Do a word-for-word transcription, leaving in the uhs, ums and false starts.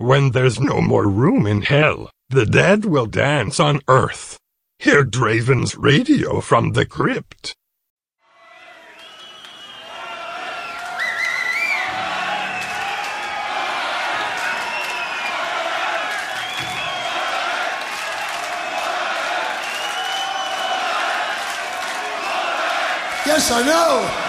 When there's no more room in hell, the dead will dance on earth. Hear Draven's radio from the crypt. Yes, I know.